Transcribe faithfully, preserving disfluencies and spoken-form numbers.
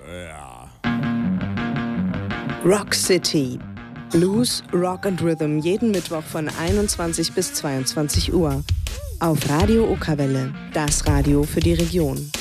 Ja. Rock City. Blues, Rock and Rhythm jeden Mittwoch von einundzwanzig bis zweiundzwanzig Uhr. Auf Radio Okerwelle, das Radio für die Region.